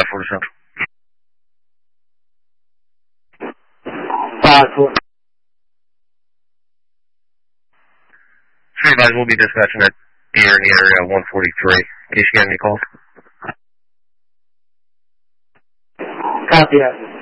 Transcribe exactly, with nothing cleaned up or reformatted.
four Central. five four. Three guys, we'll be dispatching that deer in the area one forty-three. In case you get any calls. Copy that.